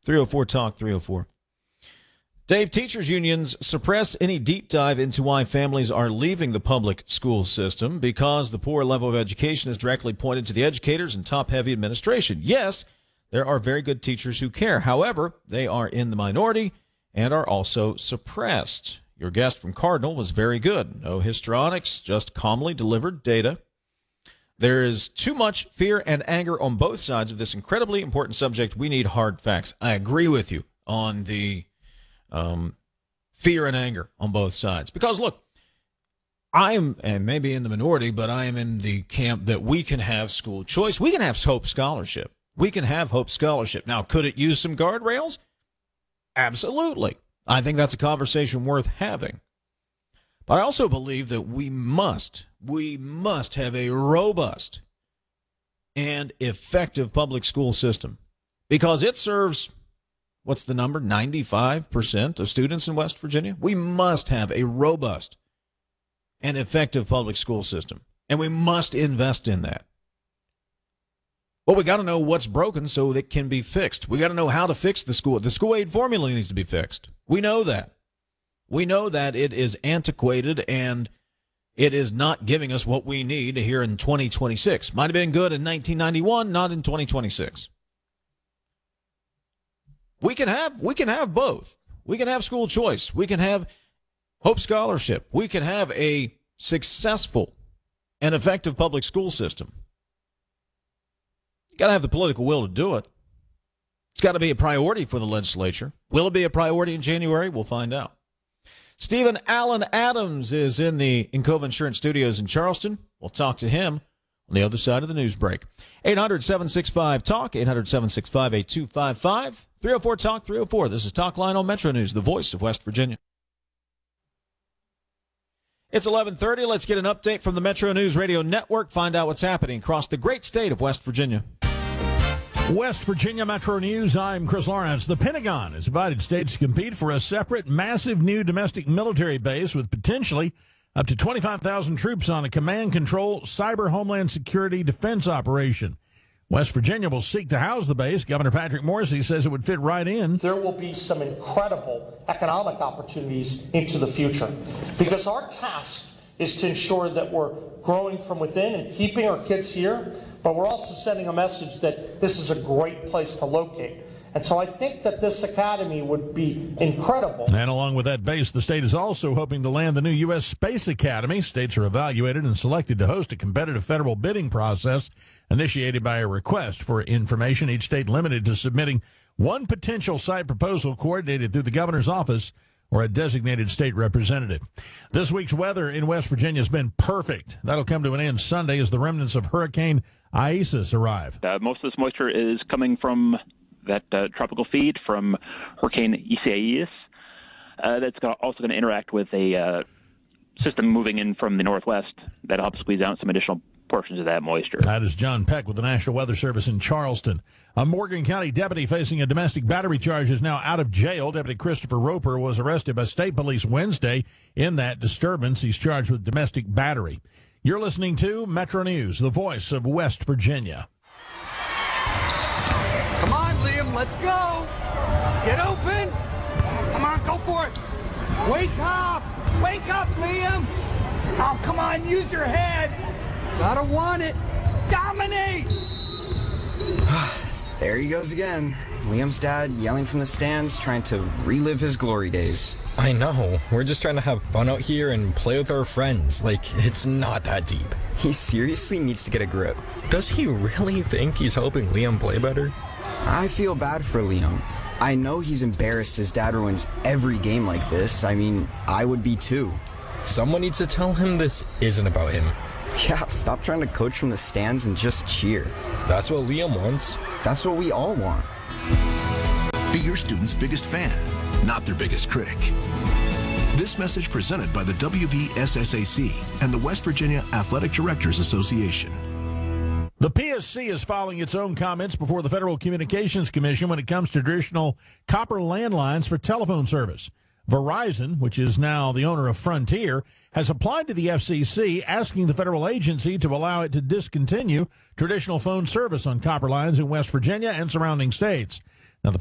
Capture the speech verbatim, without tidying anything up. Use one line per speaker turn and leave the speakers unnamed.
three oh four talk three oh four. Dave, teachers unions suppress any deep dive into why families are leaving the public school system because the poor level of education is directly pointed to the educators and top-heavy administration. Yes, there are very good teachers who care. However, they are in the minority and are also suppressed. Your guest from Cardinal was very good. No histrionics, just calmly delivered data. There is too much fear and anger on both sides of this incredibly important subject. We need hard facts. I agree with you on the um, fear and anger on both sides. Because, look, I am, and maybe in the minority, but I am in the camp that we can have school choice. We can have Hope Scholarship. We can have Hope Scholarship. Now, could it use some guardrails? Absolutely. I think that's a conversation worth having. But I also believe that we must, we must have a robust and effective public school system because it serves, what's the number, ninety-five percent of students in West Virginia? We must have a robust and effective public school system, and we must invest in that. But we got to know what's broken so it can be fixed. We got to know how to fix the school. The school aid formula needs to be fixed. We know that. We know that it is antiquated and it is not giving us what we need here in twenty twenty-six. Might have been good in nineteen ninety-one, not in twenty twenty-six. We can have we can have both. We can have school choice. We can have Hope Scholarship. We can have a successful and effective public school system. You got to have the political will to do it. It's got to be a priority for the legislature. Will it be a priority in January? We'll find out. Stephen Allen Adams is in the Encova Insurance Studios in Charleston. We'll talk to him on the other side of the news break. eight hundred, seven six five, talk, eight hundred, seven six five, eight two five five, three oh four talk three oh four. This is Talk Line on Metro News, the voice of West Virginia. It's eleven thirty. Let's get an update from the Metro News Radio Network. Find out what's happening across the great state of West Virginia.
West Virginia Metro News, I'm Chris Lawrence. The Pentagon has invited states to compete for a separate, massive new domestic military base with potentially up to twenty-five thousand troops on a command-control cyber homeland security defense operation. West Virginia will seek to house the base. Governor Patrick Morrisey says it would fit right in.
There will be some incredible economic opportunities into the future because our task is to ensure that we're growing from within and keeping our kids here, but we're also sending a message that this is a great place to locate. And so I think that this academy would be incredible.
And along with that base, the state is also hoping to land the new U S Space Academy. States are evaluated and selected to host a competitive federal bidding process initiated by a request for information. Each state limited to submitting one potential site proposal coordinated through the governor's office or a designated state representative. This week's weather in West Virginia has been perfect. That'll come to an end Sunday as the remnants of Hurricane Isaias arrive.
Uh, most of this moisture is coming from that uh, tropical feed from Hurricane Isaias. Uh, that's gonna, also going to interact with a uh, system moving in from the northwest that'll help squeeze out some additional portions of that moisture.
That is John Peck with the National Weather Service in Charleston. A Morgan County deputy facing a domestic battery charge is now out of jail. Deputy Christopher Roper was arrested by state police Wednesday in that disturbance. He's charged with domestic battery. You're listening to Metro News, the voice of West Virginia.
Come on, Liam, let's go. Get open. Come on, go for it. Wake up. Wake up, Liam. Oh, come on, use your head. Gotta want it. Dominate.
There he goes again. Liam's dad yelling from the stands, trying to relive his glory days.
I know. We're just trying to have fun out here and play with our friends. Like, it's not that deep.
He seriously needs to get a grip.
Does he really think he's helping Liam play better?
I feel bad for Liam. I know he's embarrassed his dad ruins every game like this. I mean, I would be too.
Someone needs to tell him this isn't about him.
Yeah, stop trying to coach from the stands and just cheer.
That's what Liam wants.
That's what we all want.
Be your student's biggest fan, not their biggest critic. This message presented by the W V S S A C and the West Virginia Athletic Directors Association.
The P S C is filing its own comments before the Federal Communications Commission when it comes to traditional copper landlines for telephone service. Verizon, which is now the owner of Frontier, has applied to the F C C asking the federal agency to allow it to discontinue traditional phone service on copper lines in West Virginia and surrounding states.